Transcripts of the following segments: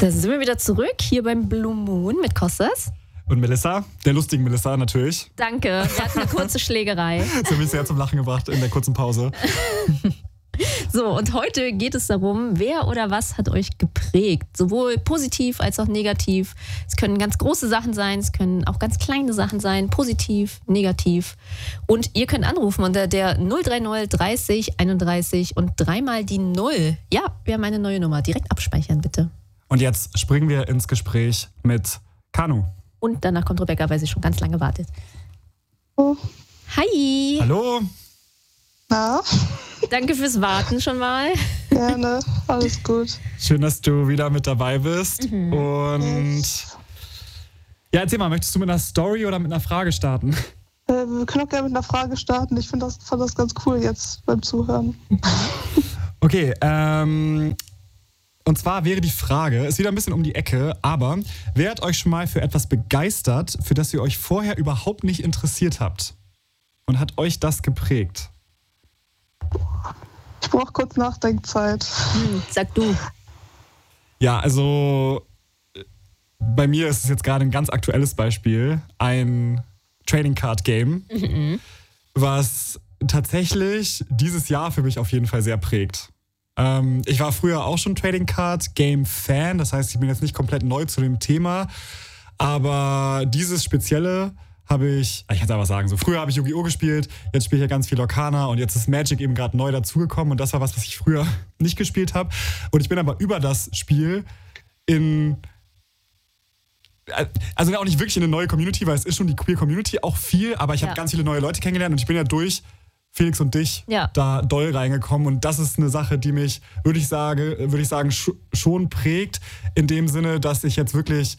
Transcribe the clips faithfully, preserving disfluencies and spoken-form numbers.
Da sind wir wieder zurück, hier beim Blue Moon mit Kostas. Und Melissa, der lustigen Melissa natürlich. Danke, wir hatten eine kurze Schlägerei. Das hat mich sehr zum Lachen gebracht in der kurzen Pause. So, und heute geht es darum, wer oder was hat euch geprägt? Sowohl positiv als auch negativ. Es können ganz große Sachen sein, es können auch ganz kleine Sachen sein, positiv, negativ. Und ihr könnt anrufen unter der null drei null dreißig einunddreißig und dreimal die Null. Ja, wir haben eine neue Nummer. Direkt abspeichern, bitte. Und jetzt springen wir ins Gespräch mit Kanu. Und danach kommt Rebecca, weil sie schon ganz lange wartet. Oh. Hi. Hallo. Na? Danke fürs Warten schon mal. Gerne, alles gut. Schön, dass du wieder mit dabei bist. Mhm. Und ja, erzähl mal, möchtest du mit einer Story oder mit einer Frage starten? Äh, wir können auch gerne mit einer Frage starten. Ich find das, fand das ganz cool jetzt beim Zuhören. Okay, ähm... Und zwar wäre die Frage, ist wieder ein bisschen um die Ecke, aber wer hat euch schon mal für etwas begeistert, für das ihr euch vorher überhaupt nicht interessiert habt? Und hat euch das geprägt? Ich brauche kurz Nachdenkzeit. Hm, sag du. Ja, also bei mir ist es jetzt gerade ein ganz aktuelles Beispiel. Ein Trading Card Game, Mhm. was tatsächlich dieses Jahr für mich auf jeden Fall sehr prägt. Ähm, ich war früher auch schon Trading Card Game Fan, das heißt, ich bin jetzt nicht komplett neu zu dem Thema, aber dieses Spezielle habe ich, ich kann es aber sagen, so früher habe ich Yu-Gi-Oh! Gespielt, jetzt spiele ich ja ganz viel Arcana und jetzt ist Magic eben gerade neu dazugekommen und das war was, was ich früher nicht gespielt habe. Und ich bin aber über das Spiel in, also auch nicht wirklich in eine neue Community, weil es ist schon die Queer Community auch viel, aber ich habe Ja. ganz viele neue Leute kennengelernt und ich bin ja durch Felix und dich Ja. da doll reingekommen und das ist eine Sache, die mich, würde ich, sage, würde ich sagen, sch- schon prägt, in dem Sinne, dass ich jetzt wirklich,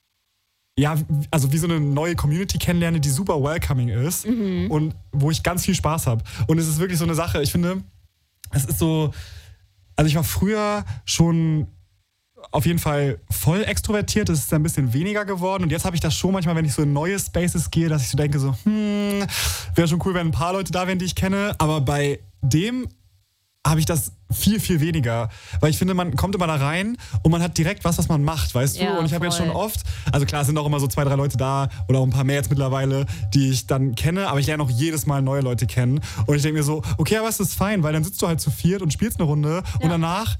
ja, also wie so eine neue Community kennenlerne, die super welcoming ist und wo ich ganz viel Spaß habe. Und es ist wirklich so eine Sache, ich finde, es ist so, also ich war früher schon auf jeden Fall voll extrovertiert, es ist ein bisschen weniger geworden und jetzt habe ich das schon manchmal, wenn ich so in neue Spaces gehe, dass ich so denke so, hm, wäre schon cool, wenn ein paar Leute da wären, die ich kenne, aber bei dem habe ich das viel, viel weniger, weil ich finde, man kommt immer da rein und man hat direkt was, was man macht, weißt du? Ja, Und ich habe jetzt voll. schon oft, also klar, es sind auch immer so zwei, drei Leute da oder auch ein paar mehr jetzt mittlerweile, die ich dann kenne, aber ich lerne auch jedes Mal neue Leute kennen und ich denke mir so, okay, aber es ist fein, weil dann sitzt du halt zu viert und spielst eine Runde Ja. und danach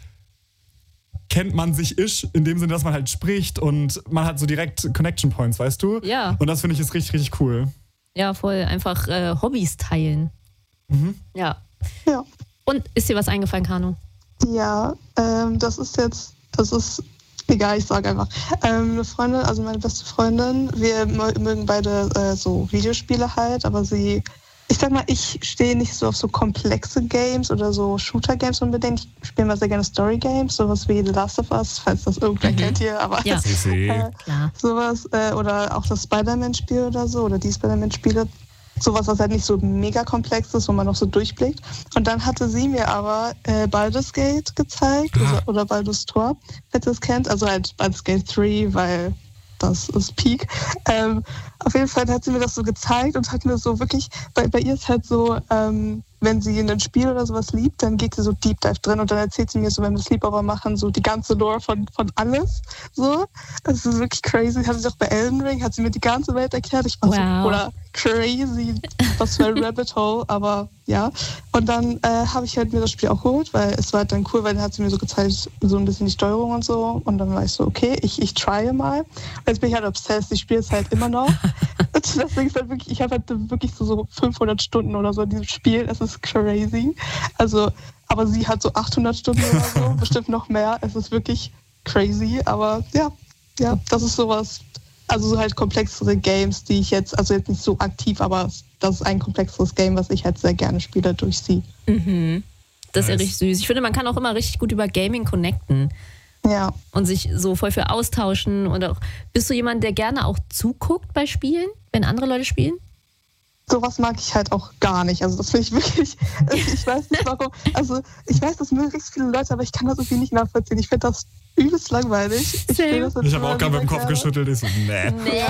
kennt man sich isch, in dem Sinne, dass man halt spricht und man hat so direkt Connection Points, weißt du? Ja. Und das finde ich ist richtig, richtig cool. Ja, voll. Einfach äh, Hobbys teilen. Mhm. Ja. Ja. Und ist dir was eingefallen, Kanu? Ja, ähm, das ist jetzt, das ist, egal, ich sage einfach. Ähm, eine Freundin, also meine beste Freundin, wir mö- mögen beide äh, so Videospiele halt, aber sie, ich sag mal, ich stehe nicht so auf so komplexe Games oder so Shooter-Games unbedingt. Ich spiele mal sehr gerne Story-Games, sowas wie The Last of Us, falls das irgendwer Mhm. kennt hier, aber Ja. äh, Klar. sowas, äh, oder auch das Spider-Man-Spiel oder so, oder die Spider-Man-Spiele. Sowas, was halt nicht so mega komplex ist, wo man noch so durchblickt. Und dann hatte sie mir aber äh, Baldur's Gate gezeigt, Ah. oder, oder Baldur's Tor, falls ihr es kennt. Also halt Baldur's Gate drei, weil das ist Peak. Ähm, auf jeden Fall hat sie mir das so gezeigt und hat mir so wirklich, bei, bei ihr ist halt so, ähm, wenn sie in ein Spiel oder sowas liebt, dann geht sie so Deep Dive drin und dann erzählt sie mir so, wenn wir Sleepover machen, so die ganze Lore von, von alles. So. Das ist wirklich crazy. Hat sie auch bei Elden Ring, hat sie mir die ganze Welt erklärt. Ich war Wow. so, oder crazy, was für ein Rabbit Hole, aber ja. Und dann äh, habe ich halt mir das Spiel auch geholt, weil es war halt dann cool, weil dann hat sie mir so gezeigt, so ein bisschen die Steuerung und so. Und dann war ich so, okay, ich, ich trye mal. Und jetzt bin ich halt obsessed, ich spiele es halt immer noch. Und deswegen ist halt wirklich, ich habe halt wirklich so, so fünfhundert Stunden oder so in diesem Spiel. Es ist crazy. Also, aber sie hat so achthundert Stunden oder so, bestimmt noch mehr. Es ist wirklich crazy, aber ja, ja, das ist sowas. Also so halt komplexere Games, die ich jetzt, also jetzt nicht so aktiv, aber das ist ein komplexeres Game, was ich halt sehr gerne spiele durch sie. Mhm. Das ist ja Nice. richtig süß. Ich finde, man kann auch immer richtig gut über Gaming connecten Ja. und sich so voll für austauschen. Und auch, bist du jemand, der gerne auch zuguckt bei Spielen, wenn andere Leute spielen? Sowas mag ich halt auch gar nicht. Also das finde ich wirklich, ich weiß nicht warum. Also ich weiß, das mögen richtig viele Leute, aber ich kann das irgendwie nicht nachvollziehen. Ich finde das übelst langweilig. Ich, spiele das jetzt Ich habe auch immer gerade mit dem wieder Kopf gerne. geschüttelt. Ich so, nee. Nee.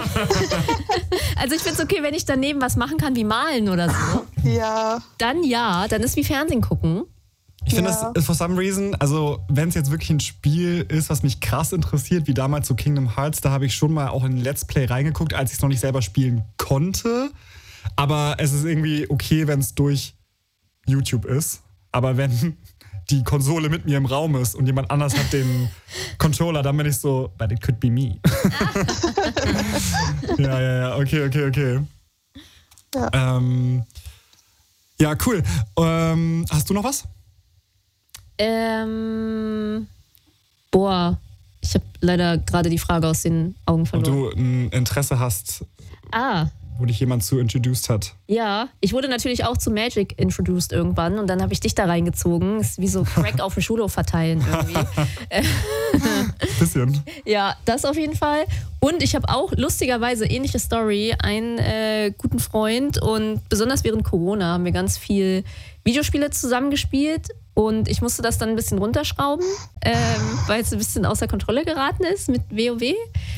Also ich finde es okay, wenn ich daneben was machen kann, wie malen oder so. Ja, Dann ja, dann ist wie Fernsehen gucken. Ich finde Ja. das for some reason, also wenn es jetzt wirklich ein Spiel ist, was mich krass interessiert, wie damals so Kingdom Hearts, da habe ich schon mal auch in Let's Play reingeguckt, als ich es noch nicht selber spielen konnte. Aber es ist irgendwie okay, wenn es durch YouTube ist. Aber wenn die Konsole mit mir im Raum ist und jemand anders hat den Controller, dann bin ich so, but it could be me. ja, ja, ja, okay, okay, okay. Ja. Ähm, ja, cool. Ähm, hast du noch was? Ähm, boah, ich habe leider gerade die Frage aus den Augen Ob verloren. du ein Interesse hast, Ah, wo dich jemand zu introduced hat. ja. Ich wurde natürlich auch zu Magic introduced irgendwann und dann habe ich dich da reingezogen. Ist wie so Crack auf dem Schulhof verteilen irgendwie. Bisschen. Ja, das auf jeden Fall. Und ich habe auch lustigerweise ähnliche Story, einen äh, guten Freund und besonders während Corona haben wir ganz viel Videospiele zusammengespielt und ich musste das dann ein bisschen runterschrauben, ähm, weil es ein bisschen außer Kontrolle geraten ist mit WoW.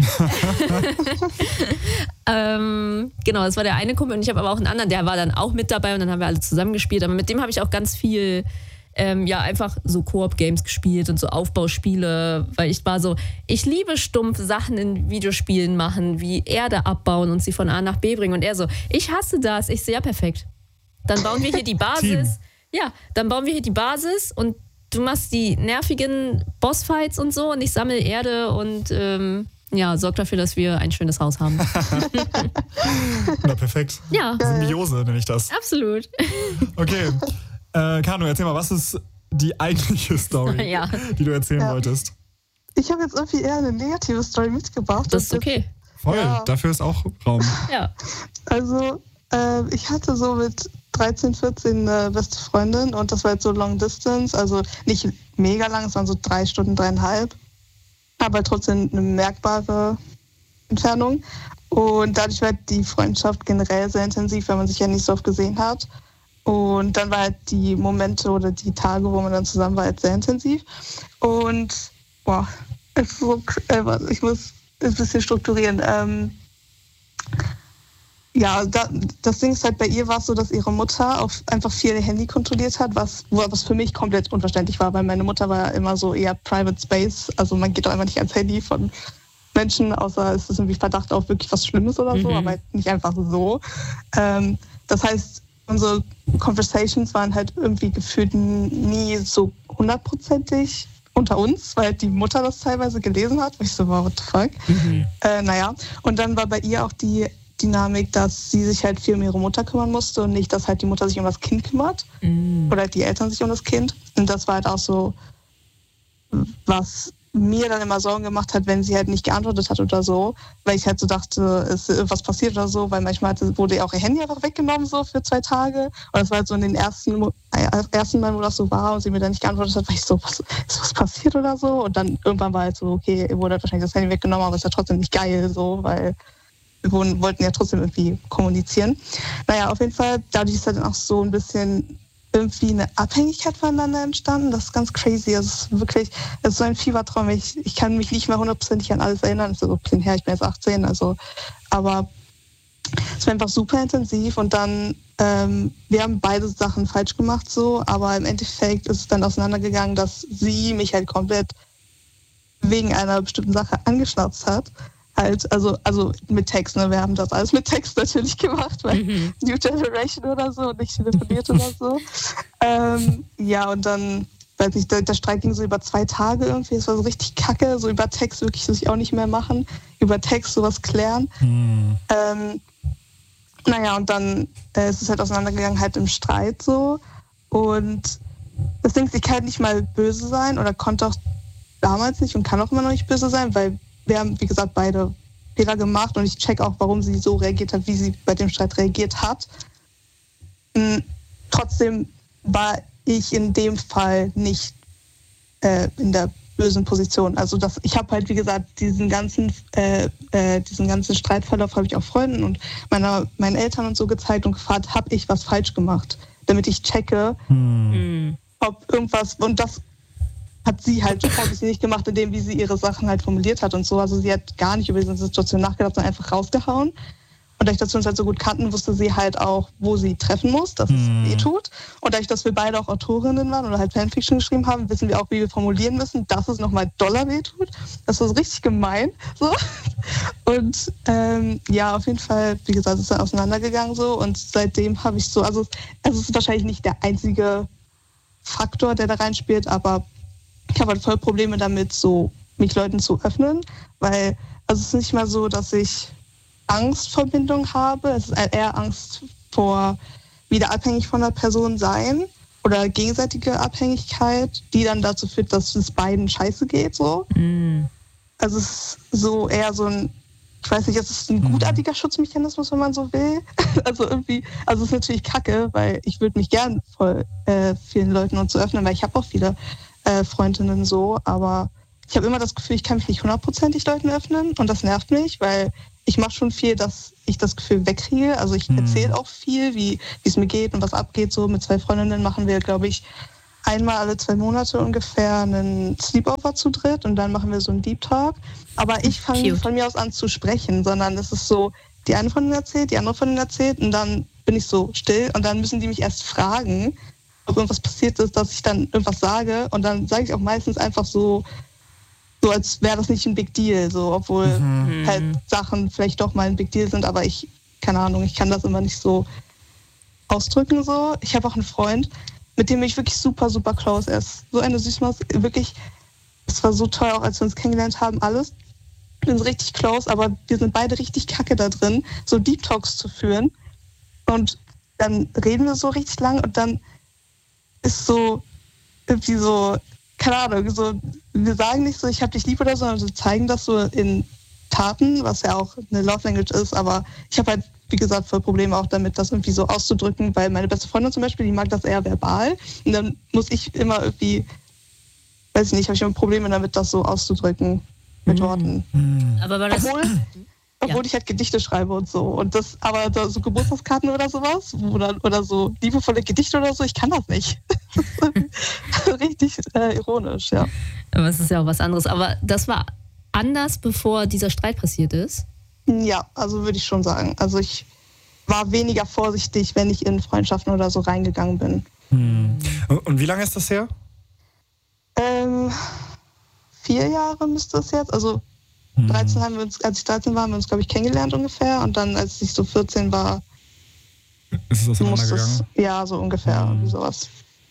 ähm, genau, das war der eine Kumpel und ich habe aber auch einen anderen, der war dann auch mit dabei und dann haben wir alle zusammen gespielt. Aber mit dem habe ich auch ganz viel Ähm, ja, einfach so Koop-Games gespielt und so Aufbauspiele, weil ich war so, ich liebe stumpf Sachen in Videospielen machen, wie Erde abbauen und sie von A nach B bringen. Und er so, ich hasse das. Ich so, ja, perfekt. Dann bauen wir hier die Basis. Ja, dann bauen wir hier die Basis und du machst die nervigen Bossfights und so und ich sammle Erde und ähm, ja, sorg dafür, dass wir ein schönes Haus haben. Na, perfekt. Ja, Symbiose nenne ich das. absolut. Okay. Äh, Kano, erzähl mal, was ist die eigentliche Story, Ja. die du erzählen Ja. wolltest? Ich habe jetzt irgendwie eher eine negative Story mitgebracht. Das ist okay. Voll, Ja. dafür ist auch Raum. Ja. Also, äh, ich hatte so mit dreizehn, vierzehn eine beste Freundin und das war jetzt so Long Distance, also nicht mega lang, es waren so drei Stunden, dreieinhalb, aber trotzdem eine merkbare Entfernung. Und dadurch war die Freundschaft generell sehr intensiv, weil man sich ja nicht so oft gesehen hat. Und dann war halt die Momente oder die Tage, wo man dann zusammen war, halt sehr intensiv. Und, boah, es ist so, äh, warte, ich muss es ein bisschen strukturieren. Ähm, ja, da, das Ding ist halt, bei ihr war es so, dass ihre Mutter auf einfach viel ihr Handy kontrolliert hat, was, was für mich komplett unverständlich war, weil meine Mutter war immer so eher Private Space. Also man geht doch einfach nicht ans Handy von Menschen, außer es ist irgendwie Verdacht auf wirklich was Schlimmes oder so, Mhm. aber nicht einfach so. Ähm, das heißt, unsere Conversations waren halt irgendwie gefühlt nie so hundertprozentig unter uns, weil die Mutter das teilweise gelesen hat. Und ich so, wow, what the fuck? Mhm. Äh, naja, und dann war bei ihr auch die Dynamik, dass sie sich halt viel um ihre Mutter kümmern musste und nicht, dass halt die Mutter sich um das Kind kümmert Mhm. oder die Eltern sich um das Kind. Und das war halt auch so, was mir dann immer Sorgen gemacht hat, wenn sie halt nicht geantwortet hat oder so, weil ich halt so dachte, ist irgendwas passiert oder so, weil manchmal hatte, wurde ihr auch ihr Handy einfach weggenommen so für zwei Tage und das war halt so in den ersten, Mo- äh, ersten Mal, wo das so war und sie mir dann nicht geantwortet hat, war ich so, was ist was passiert oder so und dann irgendwann war halt so, okay, ihr wurde halt wahrscheinlich das Handy weggenommen, aber ist ja trotzdem nicht geil so, weil wir wollten wollten ja trotzdem irgendwie kommunizieren. Naja, auf jeden Fall, dadurch ist halt dann auch so ein bisschen irgendwie eine Abhängigkeit voneinander entstanden. Das ist ganz crazy. Es ist wirklich, es ist so ein Fiebertraum. Ich, ich kann mich nicht mehr hundertprozentig an alles erinnern. Es ist so ein bisschen her, ich bin jetzt achtzehn, also, aber es war einfach super intensiv und dann, ähm, wir haben beide Sachen falsch gemacht so, aber im Endeffekt ist es dann auseinandergegangen, dass sie mich halt komplett wegen einer bestimmten Sache angeschnauzt hat. Halt, also, also mit Text, ne? Wir haben das alles mit Text natürlich gemacht, weil Mhm. New Generation oder so und nicht telefoniert oder so. Ähm, ja, und dann, weiß nicht, der, der Streit ging so über zwei Tage irgendwie. Es war so richtig kacke, so über Text wirklich, das ich auch nicht mehr machen. Über Text sowas klären. Hm. Ähm, naja, und dann äh, ist es halt auseinandergegangen, halt im Streit so. Und das Ding ist, ich kann halt nicht mal böse sein oder konnte auch damals nicht und kann auch immer noch nicht böse sein, weil wir haben, wie gesagt, beide Fehler gemacht und ich check auch, warum sie so reagiert hat, wie sie bei dem Streit reagiert hat. Mhm. Trotzdem war ich in dem Fall nicht äh, in der bösen Position. Also das, ich habe halt, wie gesagt, diesen ganzen, äh, äh, diesen ganzen Streitverlauf habe ich auch Freunden und meiner, meinen Eltern und so gezeigt und gefragt, habe ich was falsch gemacht, damit ich checke, Hm. Mhm. ob irgendwas, und das hat sie halt obviously nicht gemacht, indem wie sie ihre Sachen halt formuliert hat und so. Also sie hat gar nicht über diese Situation nachgedacht, sondern einfach rausgehauen. Und Und dadurch, dass wir uns halt so gut kannten, wusste sie halt auch, wo sie treffen muss, dass Mhm. es weh tut. Und dadurch, dass wir beide auch Autorinnen waren oder halt Fanfiction geschrieben haben, wissen wir auch, wie wir formulieren müssen, dass es nochmal doller weh tut. Das war so richtig gemein. So. Und ähm, ja, auf jeden Fall, wie gesagt, ist dann auseinandergegangen so. Und seitdem habe ich so, also es ist wahrscheinlich nicht der einzige Faktor, der da reinspielt, aber ich habe halt voll Probleme damit, so mich Leuten zu öffnen, weil also es ist nicht mal so, dass ich Angst vor Bindung habe, es ist eher Angst vor wieder abhängig von einer Person sein oder gegenseitige Abhängigkeit, die dann dazu führt, dass es beiden scheiße geht, so. Mm. Also es ist so eher so ein, ich weiß nicht, es ist ein gutartiger Schutzmechanismus, wenn man so will. Also irgendwie, also es ist natürlich kacke, weil ich würde mich gern voll äh, vielen Leuten und so öffnen, weil ich habe auch viele äh, Freundinnen so, aber ich habe immer das Gefühl, ich kann mich nicht hundertprozentig Leuten öffnen und das nervt mich, weil ich mache schon viel, dass ich das Gefühl wegkriege. Also ich Mhm. erzähle auch viel, wie wie es mir geht und was abgeht. So mit zwei Freundinnen machen wir, glaube ich, einmal alle zwei Monate ungefähr einen Sleepover zu dritt und dann machen wir so einen Deep Talk. Aber ich fange nicht Cute. von mir aus an zu sprechen, sondern es ist so, die eine von denen erzählt, die andere von denen erzählt und dann bin ich so still und dann müssen die mich erst fragen, ob irgendwas passiert ist, dass ich dann irgendwas sage und dann sage ich auch meistens einfach so, so als wäre das nicht ein Big Deal, so, obwohl Mhm. halt Sachen vielleicht doch mal ein Big Deal sind, aber ich, keine Ahnung, ich kann das immer nicht so ausdrücken, so. Ich habe auch einen Freund, mit dem bin ich wirklich super, super close. Er ist so eine Süßmaus, wirklich, es war so toll, auch als wir uns kennengelernt haben, alles. Wir sind richtig close, aber wir sind beide richtig kacke da drin, so Deep Talks zu führen. Und dann reden wir so richtig lang und dann ist so irgendwie so, keine Ahnung, so, wir sagen nicht so, ich hab dich lieb oder so, sondern wir zeigen das so in Taten, was ja auch eine Love Language ist, aber ich habe halt, wie gesagt, voll Probleme auch damit, das irgendwie so auszudrücken, weil meine beste Freundin zum Beispiel, die mag das eher verbal und dann muss ich immer irgendwie, weiß ich nicht, habe ich immer Probleme damit, das so auszudrücken mit Worten. Mhm. Aber war das. Obwohl, obwohl ich halt Gedichte schreibe und so. Und das, aber da so Geburtstagskarten oder sowas, oder, oder so liebevolle Gedichte oder so, ich kann das nicht. Richtig äh, ironisch, ja. Aber es ist ja auch was anderes. Aber das war anders, bevor dieser Streit passiert ist. Ja, also würde ich schon sagen. Also ich war weniger vorsichtig, wenn ich in Freundschaften oder so reingegangen bin. Mhm. Und und wie lange ist das her? Ähm, vier Jahre müsste es jetzt. Also Mhm. dreizehn haben wir uns, als ich dreizehn war, haben wir uns, glaube ich, kennengelernt ungefähr. Und dann, als ich so vierzehn war, Ist es musste auseinandergegangen? es, ja, so ungefähr, Mhm. irgendwie sowas.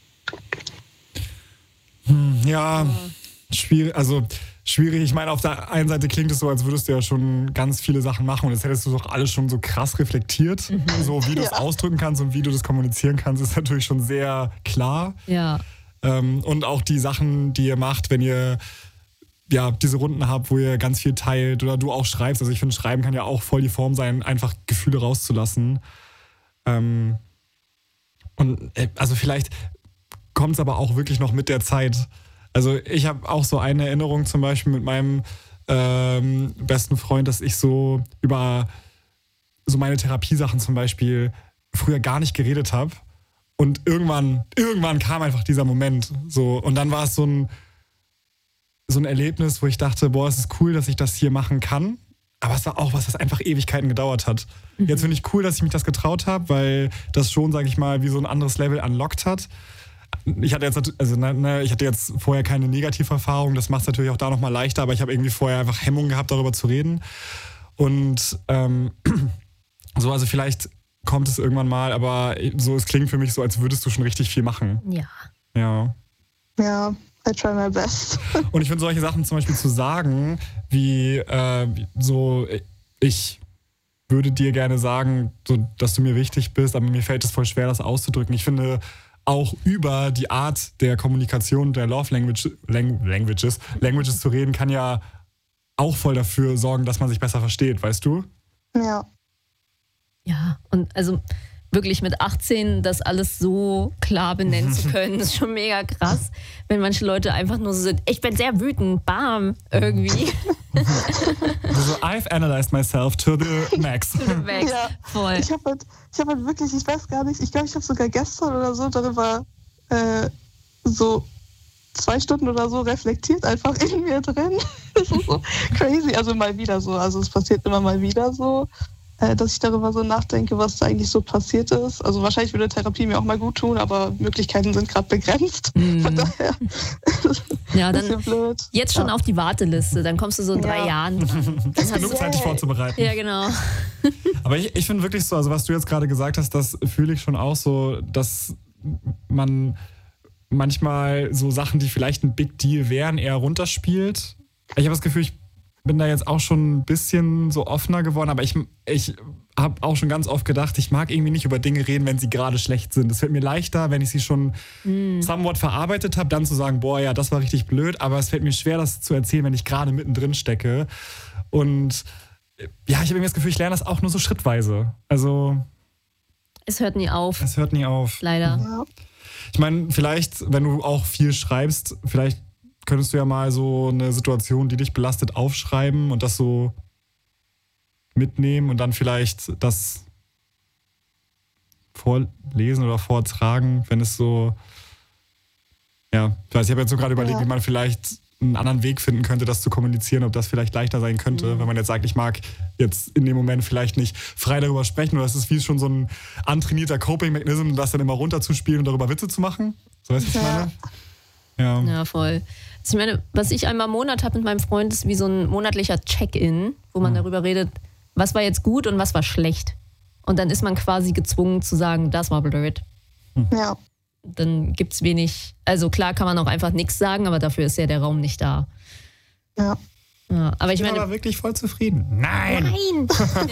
Hm, Ja, schwierig. Also schwierig. Ich meine, auf der einen Seite klingt es so, als würdest du ja schon ganz viele Sachen machen und jetzt hättest du doch alles schon so krass reflektiert. So wie du es Ja. ausdrücken kannst und wie du das kommunizieren kannst, ist natürlich schon sehr klar. Ja. Ähm, und auch die Sachen, die ihr macht, wenn ihr ja diese Runden habt, wo ihr ganz viel teilt oder du auch schreibst. Also ich finde, Schreiben kann ja auch voll die Form sein, einfach Gefühle rauszulassen. Ähm, und äh, also vielleicht kommt es aber auch wirklich noch mit der Zeit. Also ich habe auch so eine Erinnerung zum Beispiel mit meinem ähm, besten Freund, dass ich so über so meine Therapiesachen zum Beispiel früher gar nicht geredet habe. Und irgendwann, irgendwann kam einfach dieser Moment. So, und dann war es so ein, so ein Erlebnis, wo ich dachte, boah, es ist cool, dass ich das hier machen kann. Aber es war auch was, das einfach Ewigkeiten gedauert hat. Jetzt finde ich cool, dass ich mich das getraut habe, weil das schon, sage ich mal, wie so ein anderes Level unlockt hat. Ich hatte jetzt, also, ne, ich hatte jetzt vorher keine Negativerfahrung, das macht es natürlich auch da nochmal leichter, aber ich habe irgendwie vorher einfach Hemmungen gehabt, darüber zu reden. Und ähm, so, also vielleicht kommt es irgendwann mal, aber so, es klingt für mich so, als würdest du schon richtig viel machen. Ja. Ja. Ja, I try my best. Und ich finde solche Sachen zum Beispiel zu sagen, wie äh, so, ich würde dir gerne sagen, so, dass du mir wichtig bist, aber mir fällt es voll schwer, das auszudrücken. Ich finde, auch über die Art der Kommunikation der Love Language, Lang, Languages, Languages zu reden, kann ja auch voll dafür sorgen, dass man sich besser versteht, weißt du? Ja. Ja, und also wirklich mit achtzehn das alles so klar benennen zu können, ist schon mega krass. Wenn manche Leute einfach nur so sind, ich bin sehr wütend, bam, irgendwie. Also I've analyzed myself to the max. Weg. Ja. Voll. Ich habe halt, ich hab halt wirklich, ich weiß gar nicht, ich glaube, ich habe sogar gestern oder so darüber äh, so zwei Stunden oder so reflektiert, einfach in mir drin. Das ist so crazy. Also mal wieder so. Also es passiert immer mal wieder so. äh, dass ich darüber so nachdenke, was da eigentlich so passiert ist. Also wahrscheinlich würde Therapie mir auch mal gut tun, aber Möglichkeiten sind gerade begrenzt. Mm. Von daher ja, ist dann blöd. Jetzt schon ja. auf die Warteliste, dann kommst du so in drei ja. Jahren dran. Das ist genug Zeit, dich vorzubereiten. Ja, genau. Aber ich, ich finde wirklich so, also was du jetzt gerade gesagt hast, das fühle ich schon auch so, dass man manchmal so Sachen, die vielleicht ein Big Deal wären, eher runterspielt. Ich habe das Gefühl, ich bin da jetzt auch schon ein bisschen so offener geworden, aber ich, ich habe auch schon ganz oft gedacht, ich mag irgendwie nicht über Dinge reden, wenn sie gerade schlecht sind. Es fällt mir leichter, wenn ich sie schon mm. somewhat verarbeitet habe, dann zu sagen, boah, ja, das war richtig blöd, aber es fällt mir schwer, das zu erzählen, wenn ich gerade mittendrin stecke. Und ja, ich habe irgendwie das Gefühl, ich lerne das auch nur so schrittweise. Also es hört nie auf. Es hört nie auf. Leider. Ja. Ich meine, vielleicht, wenn du auch viel schreibst, vielleicht könntest du ja mal so eine Situation, die dich belastet, aufschreiben und das so mitnehmen und dann vielleicht das vorlesen oder vortragen, wenn es so, ja, ich weiß, ich habe jetzt so gerade überlegt, ja. wie man vielleicht einen anderen Weg finden könnte, das zu kommunizieren, ob das vielleicht leichter sein könnte, mhm. wenn man jetzt sagt, ich mag jetzt in dem Moment vielleicht nicht frei darüber sprechen oder das ist wie schon so ein antrainierter Coping-Mechanism, das dann immer runterzuspielen und darüber Witze zu machen. So weißt du, was ich meine? Ja. Ja, voll. Also ich meine, was ich einmal im Monat habe mit meinem Freund, ist wie so ein monatlicher Check-in, wo man mhm. darüber redet, was war jetzt gut und was war schlecht. Und dann ist man quasi gezwungen zu sagen, das war blöd. Mhm. Ja. Dann gibt es wenig, also klar kann man auch einfach nichts sagen, aber dafür ist ja der Raum nicht da. Ja. Ja, aber ich, ich bin meine, aber wirklich voll zufrieden. Nein! Nein!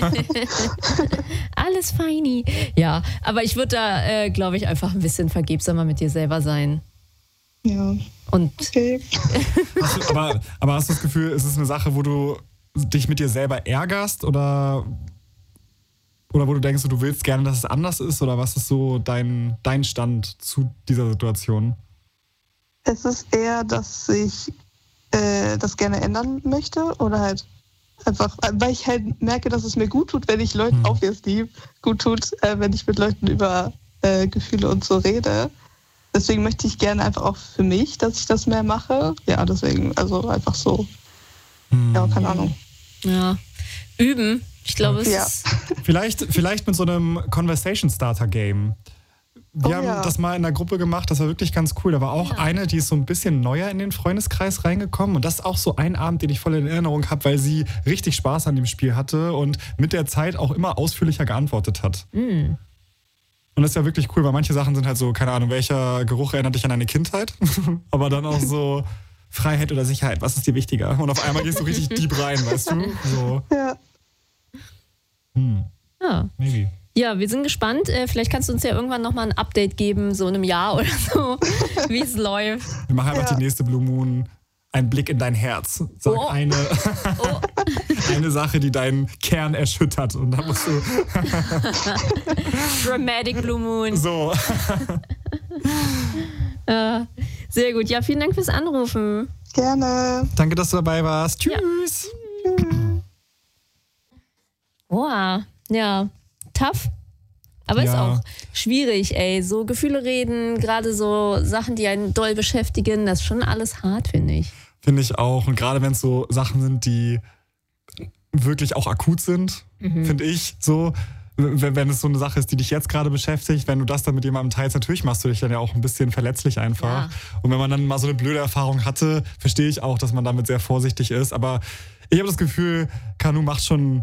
Alles feini. Ja, aber ich würde da, äh, glaube ich, einfach ein bisschen vergebsamer mit dir selber sein. Ja. Und okay. Hast du, aber, aber hast du das Gefühl, ist es eine Sache, wo du dich mit dir selber ärgerst oder, oder wo du denkst, du willst gerne, dass es anders ist? Oder was ist so dein, dein Stand zu dieser Situation? Es ist eher, dass ich äh, das gerne ändern möchte oder halt einfach, weil ich halt merke, dass es mir gut tut, wenn ich Leuten hm. obviously gut tut, äh, wenn ich mit Leuten über äh, Gefühle und so rede. Deswegen möchte ich gerne einfach auch für mich, dass ich das mehr mache. Ja, deswegen, also einfach so. Hm. Ja, keine Ahnung. Ja, üben. Ich glaube, es ja. ist... Vielleicht, vielleicht mit so einem Conversation-Starter-Game. Wir oh, haben ja. das mal in der Gruppe gemacht, das war wirklich ganz cool. Da war auch ja. eine, die ist so ein bisschen neuer in den Freundeskreis reingekommen. Und das ist auch so ein Abend, den ich voll in Erinnerung habe, weil sie richtig Spaß an dem Spiel hatte und mit der Zeit auch immer ausführlicher geantwortet hat. Mm. Und das ist ja wirklich cool, weil manche Sachen sind halt so, keine Ahnung, welcher Geruch erinnert dich an deine Kindheit? Aber dann auch so Freiheit oder Sicherheit, was ist dir wichtiger? Und auf einmal gehst du richtig deep rein, weißt du? So. Ja. Hm. Ja. Maybe. Ja, wir sind gespannt. Äh, vielleicht kannst du uns ja irgendwann nochmal ein Update geben, so in einem Jahr oder so, wie es läuft. Wir machen einfach ja. die nächste Blue Moon. Ein Blick in dein Herz. Sag oh. eine, oh. eine Sache, die deinen Kern erschüttert. Und da musst du... Dramatic Blue Moon. So. äh, sehr gut. Ja, vielen Dank fürs Anrufen. Gerne. Danke, dass du dabei warst. Tschüss. Ja. Wow. Ja, tough. Aber ja. ist auch schwierig, ey. So Gefühle reden, gerade so Sachen, die einen doll beschäftigen, das ist schon alles hart, finde ich. Finde ich auch. Und gerade wenn es so Sachen sind, die wirklich auch akut sind, mhm. finde ich so, wenn, wenn es so eine Sache ist, die dich jetzt gerade beschäftigt, wenn du das dann mit jemandem teilst, natürlich machst du dich dann ja auch ein bisschen verletzlich einfach. Ja. Und wenn man dann mal so eine blöde Erfahrung hatte, verstehe ich auch, dass man damit sehr vorsichtig ist. Aber ich habe das Gefühl, Kanu macht schon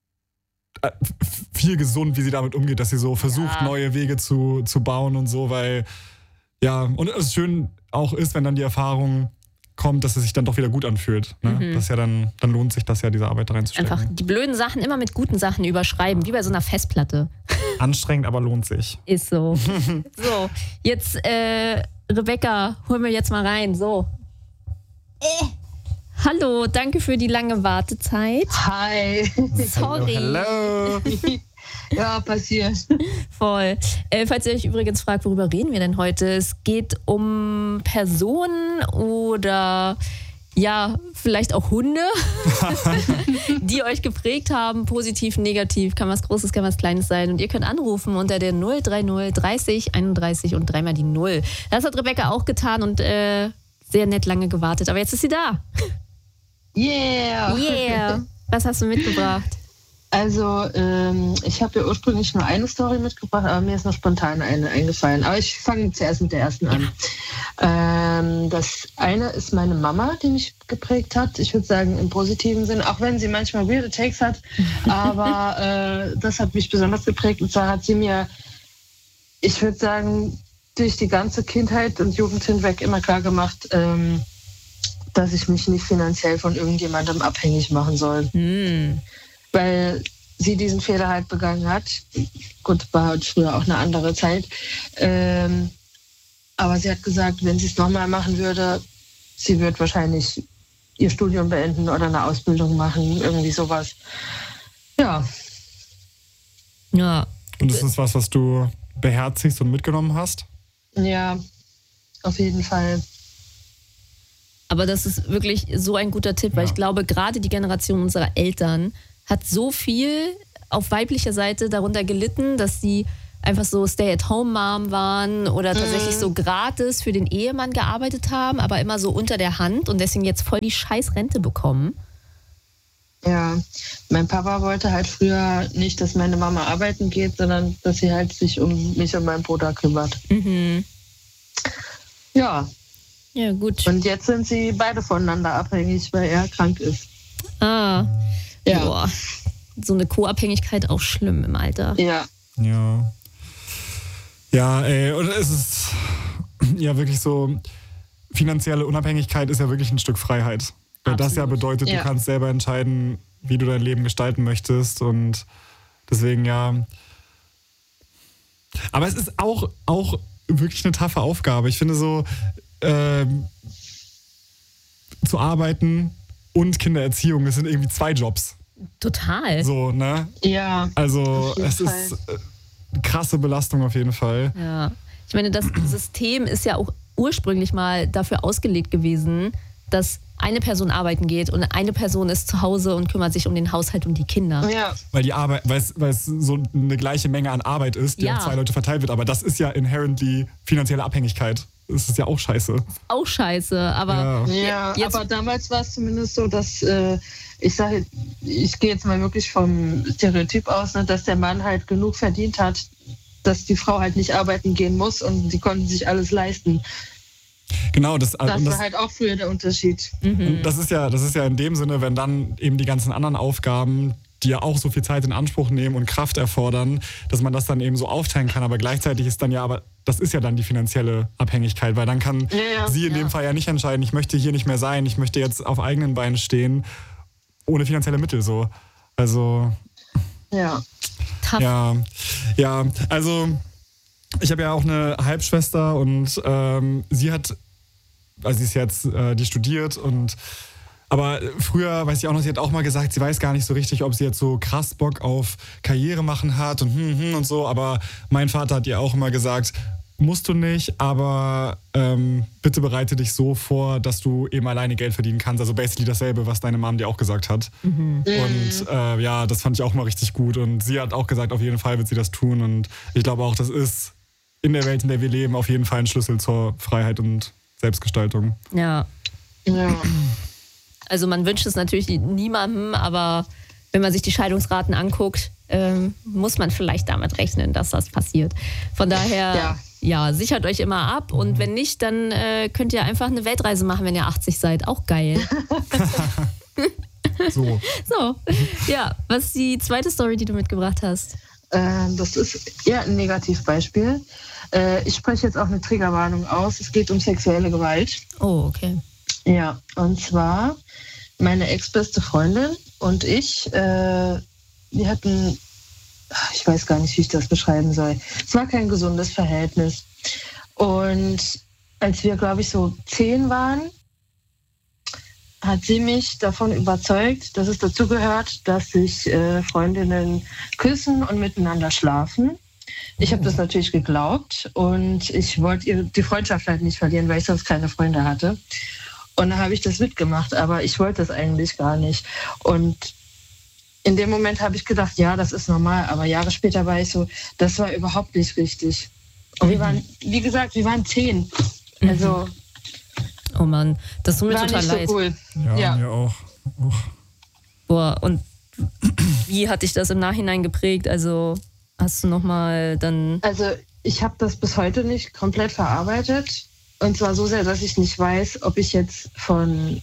viel gesund, wie sie damit umgeht, dass sie so versucht, ja. neue Wege zu, zu bauen und so, weil ja, und es schön auch ist, wenn dann die Erfahrung kommt, dass es sich dann doch wieder gut anfühlt. Ne? Mhm. Das ja dann, dann lohnt sich das ja, diese Arbeit da reinzustecken. Einfach die blöden Sachen immer mit guten Sachen überschreiben, wie bei so einer Festplatte. Anstrengend, aber lohnt sich. Ist so. So, jetzt äh, Rebecca, hol mir jetzt mal rein, so. Äh. Hallo, danke für die lange Wartezeit. Hi. Sorry. Hallo. Ja, passiert. Voll. Äh, falls ihr euch übrigens fragt, worüber reden wir denn heute? Es geht um Personen oder ja, vielleicht auch Hunde, die euch geprägt haben, positiv, negativ, kann was Großes, kann was Kleines sein. Und ihr könnt anrufen unter der null drei null dreißig einunddreißig und dreimal die Null. Das hat Rebecca auch getan und äh, sehr nett lange gewartet. Aber jetzt ist sie da. Yeah. Yeah. Was hast du mitgebracht? Also, ähm, ich habe ja ursprünglich nur eine Story mitgebracht, aber mir ist noch spontan eine eingefallen. Aber ich fange zuerst mit der ersten an. Ähm, das eine ist meine Mama, die mich geprägt hat. Ich würde sagen, im positiven Sinn, auch wenn sie manchmal weirde Takes hat. Aber äh, das hat mich besonders geprägt. Und zwar hat sie mir, ich würde sagen, durch die ganze Kindheit und Jugend hinweg immer klar gemacht, ähm, dass ich mich nicht finanziell von irgendjemandem abhängig machen soll. Hm. Weil sie diesen Fehler halt begangen hat. Gut, war halt früher auch eine andere Zeit. Ähm, aber sie hat gesagt, wenn sie es nochmal machen würde, sie wird wahrscheinlich ihr Studium beenden oder eine Ausbildung machen, irgendwie sowas. Ja. Ja. Und ist das was, was du beherzigst und mitgenommen hast? Ja, auf jeden Fall. Aber das ist wirklich so ein guter Tipp, weil Ja. ich glaube, gerade die Generation unserer Eltern hat so viel auf weiblicher Seite darunter gelitten, dass sie einfach so Stay-at-home-Mom waren oder tatsächlich so gratis für den Ehemann gearbeitet haben, aber immer so unter der Hand und deswegen jetzt voll die scheiß Rente bekommen. Ja, mein Papa wollte halt früher nicht, dass meine Mama arbeiten geht, sondern dass sie halt sich um mich und meinen Bruder kümmert. Mhm. Ja, Ja, gut. und jetzt sind sie beide voneinander abhängig, weil er krank ist. Ah, Ja. boah. So eine Co-Abhängigkeit auch schlimm im Alter. Ja, Ja. Ja, ey, und es ist ja wirklich so, finanzielle Unabhängigkeit ist ja wirklich ein Stück Freiheit. Weil das ja Absolut. bedeutet, Ja. du kannst selber entscheiden, wie du dein Leben gestalten möchtest. Und deswegen ja. Aber es ist auch, auch wirklich eine taffe Aufgabe. Ich finde so, ähm, zu arbeiten und Kindererziehung, das sind irgendwie zwei Jobs. Total. So, ne? ja. Also Auf jeden es Fall. ist äh, krasse Belastung auf jeden Fall. Ja. Ich meine, das System ist ja auch ursprünglich mal dafür ausgelegt gewesen, dass eine Person arbeiten geht und eine Person ist zu Hause und kümmert sich um den Haushalt und die Kinder. Ja, Weil die Arbeit, weil es, weil es so eine gleiche Menge an Arbeit ist, die Ja. auf zwei Leute verteilt wird. Aber das ist ja inherently finanzielle Abhängigkeit. Das ist ja auch scheiße. Auch scheiße, aber Ja. ja, jetzt- aber damals war es zumindest so, dass äh, ich sage, ich gehe jetzt mal wirklich vom Stereotyp aus, ne, dass der Mann halt genug verdient hat, dass die Frau halt nicht arbeiten gehen muss und die konnten sich alles leisten. Genau, das, Das und das, war halt auch früher der Unterschied. und das ist ja, das ist ja in dem Sinne, wenn dann eben die ganzen anderen Aufgaben, die ja auch so viel Zeit in Anspruch nehmen und Kraft erfordern, dass man das dann eben so aufteilen kann. Aber gleichzeitig ist dann ja, aber das ist ja dann die finanzielle Abhängigkeit, weil dann kann Ja, ja, sie in ja. dem Fall ja nicht entscheiden, ich möchte hier nicht mehr sein, ich möchte jetzt auf eigenen Beinen stehen, ohne finanzielle Mittel so. Also Ja. tough. ja, ja, also ich habe ja auch eine Halbschwester und ähm, sie hat, also sie ist jetzt, äh, die studiert und aber früher, weiß ich auch noch, sie hat auch mal gesagt, sie weiß gar nicht so richtig, ob sie jetzt so krass Bock auf Karriere machen hat und hm, hm und so, aber mein Vater hat ihr auch immer gesagt, musst du nicht, aber ähm, bitte bereite dich so vor, dass du eben alleine Geld verdienen kannst. Also basically dasselbe, was deine Mom dir auch gesagt hat. Und äh, ja, das fand ich auch mal richtig gut. Und sie hat auch gesagt, auf jeden Fall wird sie das tun. Und ich glaube auch, das ist in der Welt, in der wir leben, auf jeden Fall ein Schlüssel zur Freiheit und Selbstgestaltung. Ja. Ja. Also man wünscht es natürlich niemandem, aber wenn man sich die Scheidungsraten anguckt, ähm, muss man vielleicht damit rechnen, dass das passiert. Von daher, ja, Ja. sichert euch immer ab und wenn nicht, dann äh, könnt ihr einfach eine Weltreise machen, wenn ihr achtzig seid. Auch geil. So. So, ja, was ist die zweite Story, die du mitgebracht hast? Äh, das ist eher ein Negativbeispiel. Äh, ich spreche jetzt auch eine Triggerwarnung aus. Es geht um sexuelle Gewalt. Oh, okay. Ja, und zwar meine ex-beste Freundin und ich, äh, wir hatten, ich weiß gar nicht, wie ich das beschreiben soll. Es war kein gesundes Verhältnis. Und als wir, glaube ich, so zehn waren, hat sie mich davon überzeugt, dass es dazugehört, dass sich äh, Freundinnen küssen und miteinander schlafen. Ich habe das natürlich geglaubt und ich wollte ihr die Freundschaft halt nicht verlieren, weil ich sonst keine Freunde hatte. Und dann habe ich das mitgemacht, aber ich wollte das eigentlich gar nicht. Und in dem Moment habe ich gedacht, ja, das ist normal. Aber Jahre später war ich so, das war überhaupt nicht richtig. Und wir waren, wie gesagt, wir waren zehn. Also Oh Mann, das tut mir war total nicht so leid. cool. Ja, Ja. mir auch. Uch. Boah, und wie hat dich das im Nachhinein geprägt? Also hast du nochmal dann... Also ich habe das bis heute nicht komplett verarbeitet. Und zwar so sehr, dass ich nicht weiß, ob ich jetzt von,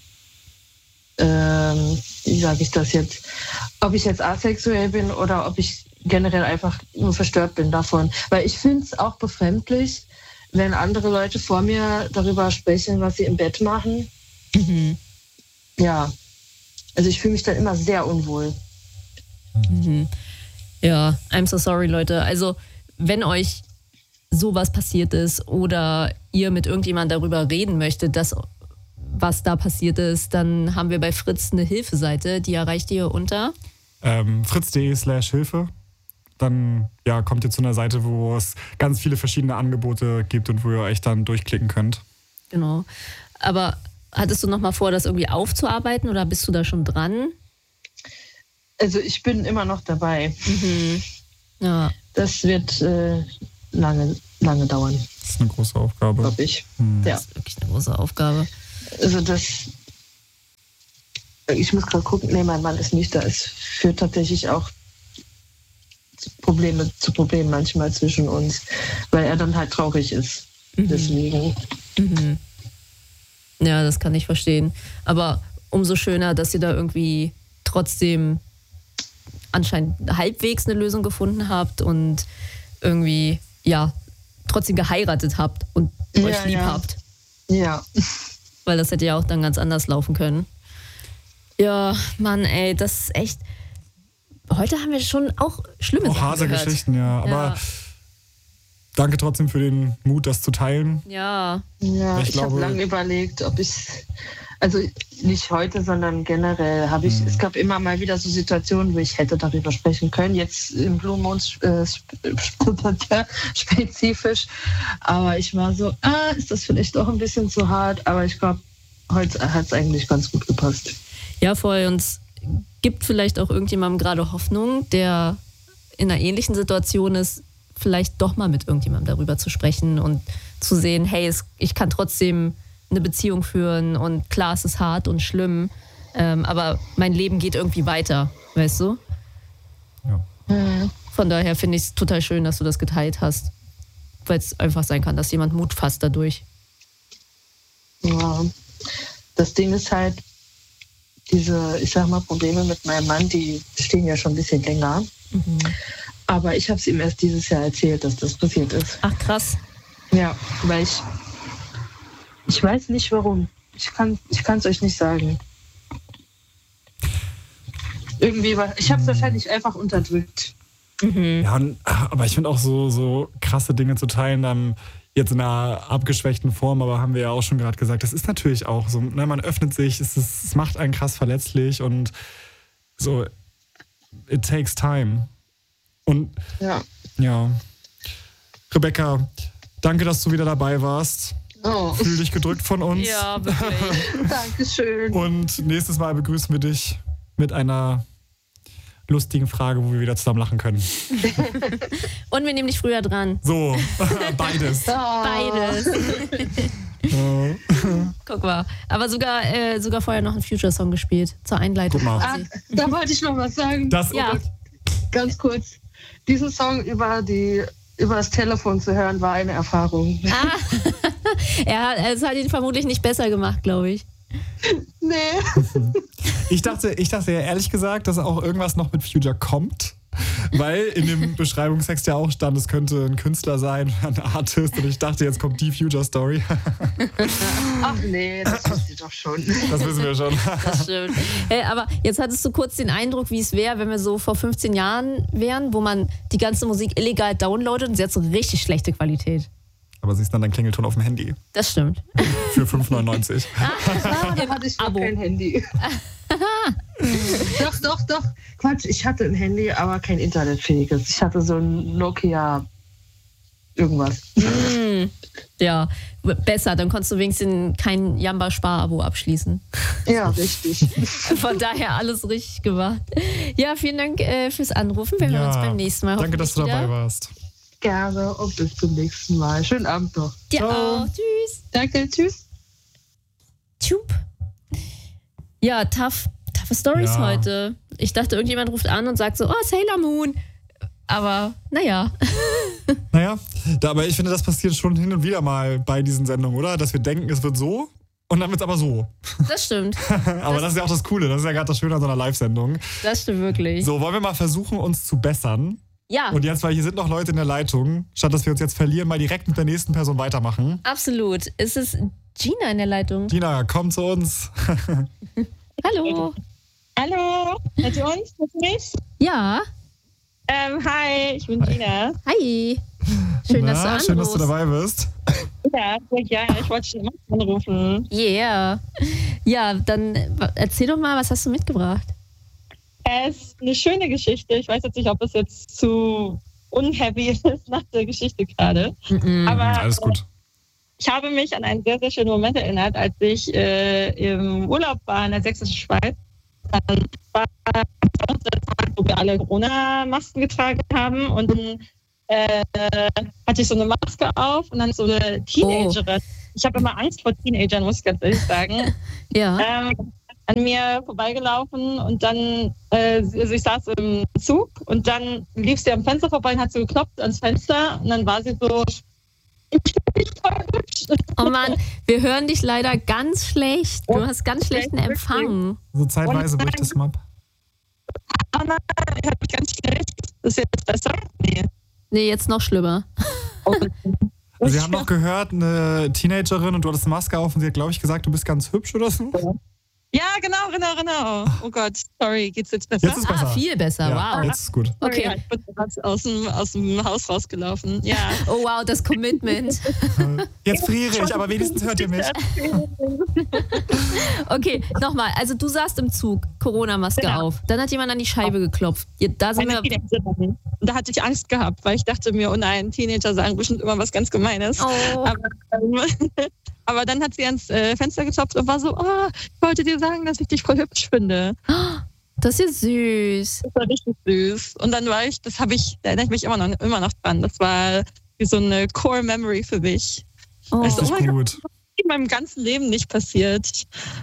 ähm, wie sage ich das jetzt, ob ich jetzt asexuell bin oder ob ich generell einfach nur verstört bin davon. Weil ich finde es auch befremdlich, wenn andere Leute vor mir darüber sprechen, was sie im Bett machen. Mhm. Ja, also ich fühle mich dann immer sehr unwohl. Mhm. Ja, I'm so sorry, Leute. Also wenn euch sowas passiert ist oder ihr mit irgendjemandem darüber reden möchtet, dass, was da passiert ist, dann haben wir bei Fritz eine Hilfeseite, die erreicht ihr unter ähm, fritz.de slash Hilfe. Dann ja, kommt ihr zu einer Seite, wo es ganz viele verschiedene Angebote gibt und wo ihr euch dann durchklicken könnt. Genau. Aber hattest du noch mal vor, das irgendwie aufzuarbeiten oder bist du da schon dran? Also ich bin immer noch dabei. Mhm. Ja. Das wird äh, lange, lange dauern. Das ist eine große Aufgabe. Glaube ich. Hm. Ja. Das ist wirklich eine große Aufgabe. Also das, ich muss gerade gucken, nee, mein Mann ist nicht da. Es führt tatsächlich auch zu Probleme, zu Problemen manchmal zwischen uns, weil er dann halt traurig ist. Mhm. Deswegen. Mhm. Ja, das kann ich verstehen. Aber umso schöner, dass ihr da irgendwie trotzdem anscheinend halbwegs eine Lösung gefunden habt und irgendwie, ja, trotzdem geheiratet habt und Ja, euch lieb ja. habt. Ja. Weil das hätte ja auch dann ganz anders laufen können. Ja, Mann, ey, das ist echt... Heute haben wir schon auch schlimme Auch Sachen harte gehört. Geschichten, ja. Aber Ja. danke trotzdem für den Mut, das zu teilen. Ja, Ja, Ich ich, habe glaube- lange überlegt, ob ich, also nicht heute, sondern generell habe ich, Mhm. es gab immer mal wieder so Situationen, wo ich hätte darüber sprechen können. Jetzt im Blue Mond äh, spezifisch. Aber ich war so, ah, ist das vielleicht doch ein bisschen zu hart? Aber ich glaube, heute hat es eigentlich ganz gut gepasst. ja, voll. Und es gibt vielleicht auch irgendjemandem gerade Hoffnung, der in einer ähnlichen Situation ist, vielleicht doch mal mit irgendjemandem darüber zu sprechen und zu sehen, hey, es, ich kann trotzdem eine Beziehung führen und klar, es ist hart und schlimm, ähm, aber mein Leben geht irgendwie weiter, weißt du? Ja. Mhm. Von daher finde ich es total schön, dass du das geteilt hast, weil es einfach sein kann, dass jemand Mut fasst dadurch. Ja. Das Ding ist halt, diese, ich sag mal, Probleme mit meinem Mann, die stehen ja schon ein bisschen länger. Mhm. Aber ich habe es ihm erst dieses Jahr erzählt, dass das passiert ist. Ach krass. Ja, weil ich, ich weiß nicht warum. Ich kann ich kann es euch nicht sagen. Irgendwie war, ich habe es wahrscheinlich einfach unterdrückt. Mhm. Ja, und, aber ich finde auch so, so krasse Dinge zu teilen, dann jetzt in einer abgeschwächten Form, aber haben wir ja auch schon gerade gesagt, das ist natürlich auch so, ne, man öffnet sich, es, ist, es macht einen krass verletzlich und so, it takes time. Und Ja. ja, Rebecca, danke, dass du wieder dabei warst. Oh, Fühl dich gedrückt von uns. Ja, wirklich. Dankeschön. Und nächstes Mal begrüßen wir dich mit einer lustigen Frage, wo wir wieder zusammen lachen können. Und wir nehmen dich früher dran. So, beides. Beides. Guck mal. Aber sogar, äh, sogar vorher noch einen Future-Song gespielt. Zur Einleitung. Guck mal. Ah, quasi. da wollte ich noch was sagen. Das, Ja. Ganz kurz. Diesen Song über, die, über das Telefon zu hören, war eine Erfahrung. Ah, er hat, es hat ihn vermutlich nicht besser gemacht, glaube ich. Nee. Ich dachte, ich dachte ja ehrlich gesagt, dass auch irgendwas noch mit Future kommt. Weil in dem Beschreibungstext ja auch stand, es könnte ein Künstler sein, ein Artist. Und ich dachte, jetzt kommt die Future-Story. Ach nee, das wisst ihr doch schon. Das wissen wir schon. Das stimmt. Äh, aber jetzt hattest du kurz den Eindruck, wie es wäre, wenn wir so vor fünfzehn Jahren wären, wo man die ganze Musik illegal downloadet und sie hat so richtig schlechte Qualität. Aber sie ist dann dein Klingelton auf dem Handy. Das stimmt. Für fünf neunundneunzig. Ah, da hatte ich noch Abo. kein Handy. Doch, doch, doch. Quatsch, ich hatte ein Handy, aber kein internetfähiges. Ich hatte so ein Nokia irgendwas. Hm, ja, besser. Dann konntest du wenigstens kein Jamba-Spar-Abo abschließen. Ja, richtig. Von daher alles richtig gemacht. Ja, vielen Dank äh, fürs Anrufen. Wir hören uns beim nächsten Mal. Danke, dass du hoffentlich dabei wieder. warst. Gerne und bis zum nächsten Mal. Schönen Abend noch. Dir Ciao. auch. Tschüss. Danke, tschüss. Tschüp. Ja, tough, tough taffe Stories Ja. heute. Ich dachte, irgendjemand ruft an und sagt so, oh, Sailor Moon. Aber, naja. Naja, da, aber ich finde, das passiert schon hin und wieder mal bei diesen Sendungen, oder? Dass wir denken, es wird so und dann wird es aber so. Das stimmt. Aber das, das ist ja auch das Coole. Das ist ja gerade das Schöne an so einer Live-Sendung. Das stimmt wirklich. So, wollen wir mal versuchen, uns zu bessern? Ja, Und jetzt, weil hier sind noch Leute in der Leitung, statt dass wir uns jetzt verlieren, mal direkt mit der nächsten Person weitermachen. absolut. Es ist Gina in der Leitung. Gina, komm zu uns. Hallo. Hallo, hört ihr uns? Hört ihr mich? Ja, Ähm, hi, ich bin Gina. hi. Schön, dass du Na, anrufst. schön, dass du dabei bist. Ja, sehr gerne. Ich wollte schon immer anrufen. Yeah. Ja, dann äh, erzähl doch mal, was hast du mitgebracht? Es ist eine schöne Geschichte. Ich weiß jetzt nicht, ob es jetzt zu unhappy ist nach der Geschichte gerade. Mhm. Aber Alles gut. ich habe mich an einen sehr, sehr schönen Moment erinnert, als ich äh, im Urlaub war in der sächsischen Schweiz. Dann war uns der Tag, wo wir alle Corona-Masken getragen haben. Und dann äh, hatte ich so eine Maske auf und dann so eine Teenagerin. Ich habe immer Angst vor Teenagern, muss ich ganz ehrlich sagen. Ja. ähm, an mir vorbeigelaufen und dann, äh, also ich saß im Zug und dann lief sie am Fenster vorbei und hat so geklopft ans Fenster und dann war sie so, ich bin nicht voll hübsch. Oh Mann, wir hören dich leider ganz schlecht. Du hast ganz schlechten Wirklich? Empfang. So zeitweise bricht es mal ab. Oh nein, ich habe mich ganz schlecht. Ist jetzt besser? Nee. Nee, jetzt noch schlimmer. Also wir haben noch gehört, eine Teenagerin und du hattest eine Maske auf und sie hat, glaube ich, gesagt, du bist ganz hübsch oder so. Ja, genau, genau, genau. Oh Gott, sorry, geht's jetzt besser? Jetzt ist Ah, besser. viel besser. Ja, Wow. jetzt ist gut. Sorry, Okay. ja, ich bin gerade aus dem, aus dem Haus rausgelaufen. Ja. Oh wow, das Commitment. Jetzt friere ich, aber wenigstens hört ihr mich. Okay, nochmal. Also du saßt im Zug, Corona-Maske Genau. auf. Dann hat jemand an die Scheibe geklopft. Ja, da sind Eine wir. Teenagerin. Und da hatte ich Angst gehabt, weil ich dachte mir, oh nein, Teenager sagen bestimmt immer was ganz Gemeines. Oh. Aber, ähm, aber dann hat sie ans äh, Fenster geklopft und war so, oh, ich wollte dir sagen, dass ich dich voll hübsch finde. Das ist ja süß. Das war richtig süß. Und dann war ich, das habe ich, da erinnere ich mich immer noch, immer noch dran. Das war wie so eine Core-Memory für mich. Oh, Also, Richtig oh mein gut. In meinem ganzen Leben nicht passiert.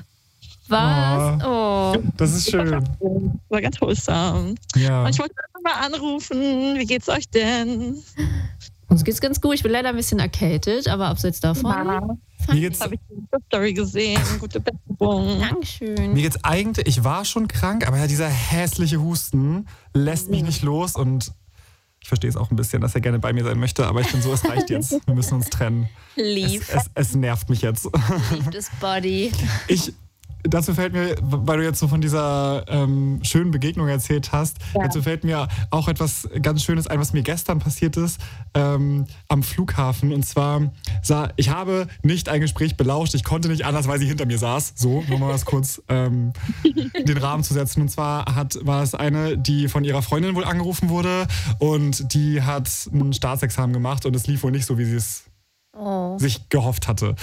was? Oh. Das ist schön. Das war ganz wholesome. Ja. Und ich wollte einfach mal anrufen, wie geht's euch denn? Uns geht's ganz gut. Ich bin leider ein bisschen erkältet, aber abseits davon. Mir geht's, Habe ich die Story gesehen. Gute Besserung. Dankeschön. mir geht's eigentlich, ich war schon krank, aber ja, dieser hässliche Husten lässt mich nicht los und ich verstehe es auch ein bisschen, dass er gerne bei mir sein möchte, aber ich bin so, es reicht jetzt. Wir müssen uns trennen. Lieb. Es, es, es nervt mich jetzt. Lieb das Body. Ich, dazu fällt mir, weil du jetzt so von dieser ähm, schönen Begegnung erzählt hast, Ja. dazu fällt mir auch etwas ganz Schönes ein, was mir gestern passiert ist ähm, am Flughafen. Und zwar, sah, ich habe nicht ein Gespräch belauscht, ich konnte nicht anders, weil sie hinter mir saß. So, nur mal was kurz ähm, den Rahmen zu setzen. Und zwar hat, war es eine, die von ihrer Freundin wohl angerufen wurde und die hat ein Staatsexamen gemacht und es lief wohl nicht so, wie sie es Oh. sich gehofft hatte.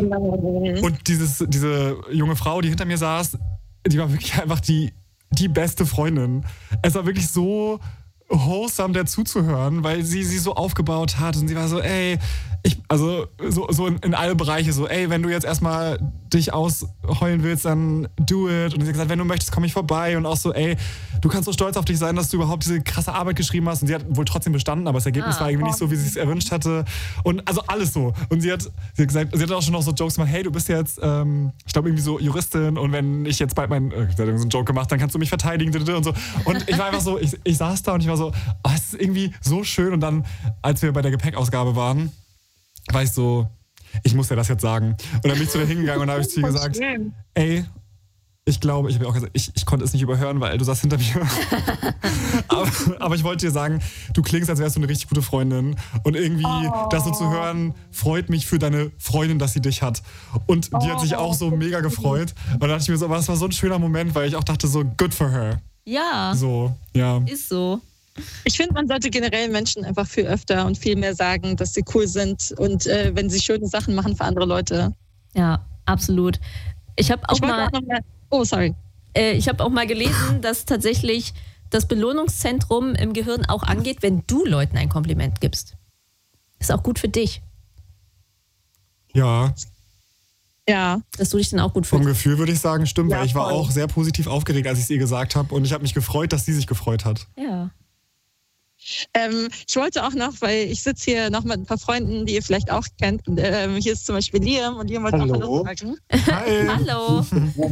Und dieses, diese junge Frau, die hinter mir saß, die war wirklich einfach die, die beste Freundin. Es war wirklich so wholesome, der zuzuhören, weil sie sie so aufgebaut hat und sie war so, ey, ich, also so, so in, in alle Bereiche so, ey, wenn du jetzt erstmal dich ausheulen willst, dann do it. Und sie hat gesagt, wenn du möchtest, komm ich vorbei. Und auch so, ey, du kannst so stolz auf dich sein, dass du überhaupt diese krasse Arbeit geschrieben hast. Und sie hat wohl trotzdem bestanden, aber das Ergebnis Ah. war irgendwie nicht so, wie sie es erwünscht hatte. Und also alles so. Und sie hat, sie hat gesagt, sie hat auch schon noch so Jokes gemacht, hey, du bist jetzt, ähm, ich glaube irgendwie so Juristin und wenn ich jetzt bald meinen, äh, sie hat irgendwie so einen Joke gemacht, dann kannst du mich verteidigen und so. Und ich war einfach so, ich, ich saß da und ich war so, oh, es ist irgendwie so schön. Und dann, als wir bei der Gepäckausgabe waren, war ich so, ich muss dir das jetzt sagen. Und dann bin ich zu ihr hingegangen und habe ich zu ihr gesagt, ey, ich glaube, ich habe auch gesagt, ich, ich konnte es nicht überhören, weil du saßt hinter mir. aber, aber ich wollte dir sagen, du klingst, als wärst du eine richtig gute Freundin. Und irgendwie oh. das so zu hören, freut mich für deine Freundin, dass sie dich hat. Und die oh. hat sich auch so mega gefreut. Und dann dachte ich mir so, aber das war so ein schöner Moment, weil ich auch dachte so, good for her. Ja. So, ja. Ist so. Ich finde, man sollte generell Menschen einfach viel öfter und viel mehr sagen, dass sie cool sind und äh, wenn sie schöne Sachen machen für andere Leute. Ja, absolut. Ich habe auch, ich mal, auch noch mal. Oh, sorry. Äh, ich habe auch mal gelesen, dass tatsächlich das Belohnungszentrum im Gehirn auch angeht, wenn du Leuten ein Kompliment gibst. Ist auch gut für dich. Ja. Ja. Dass du dich dann auch gut Vom fühlst. Gefühl würde ich sagen, stimmt, Ja, weil ich war voll. auch sehr positiv aufgeregt, als ich es ihr gesagt habe und ich habe mich gefreut, dass sie sich gefreut hat. Ja. Ähm, ich wollte auch noch, weil ich sitze hier noch mit ein paar Freunden, die ihr vielleicht auch kennt. Und, ähm, hier ist zum Beispiel Liam und Liam wollte auch Hallo. Hallo sagen. Hi! Hallo.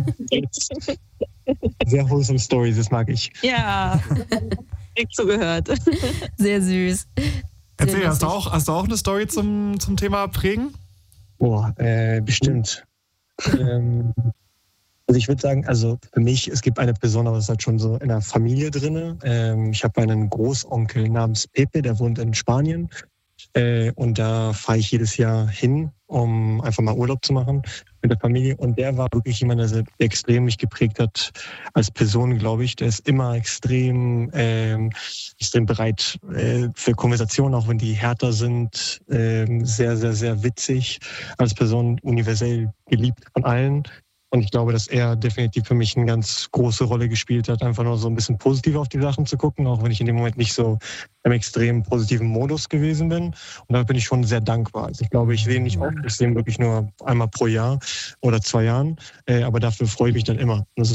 Sehr wholesome Stories, das mag ich. Ja, direkt zugehört. Sehr süß. Erzähl, Sehr hast du, lustig. auch, hast du auch eine Story zum, zum Thema Prägen? Boah, äh, bestimmt. ähm, also ich würde sagen, also für mich, es gibt eine Person, aber das ist halt schon so in der Familie drin. Ähm, ich habe einen Großonkel namens Pepe, der wohnt in Spanien. Äh, und da fahre ich jedes Jahr hin, um einfach mal Urlaub zu machen mit der Familie. Und der war wirklich jemand, der sehr extrem mich geprägt hat als Person, glaube ich. Der ist immer extrem, ähm, extrem bereit äh, für Konversationen, auch wenn die härter sind. Ähm, sehr, sehr, sehr witzig. Als Person universell geliebt von allen. Und ich glaube, dass er definitiv für mich eine ganz große Rolle gespielt hat, einfach nur so ein bisschen positiv auf die Sachen zu gucken, auch wenn ich in dem Moment nicht so im extrem positiven Modus gewesen bin. Und da bin ich schon sehr dankbar. Also ich glaube, ich sehe ihn nicht oft, ich sehe ihn wirklich nur einmal pro Jahr oder zwei Jahren, äh, aber dafür freue ich mich dann immer. Und das ist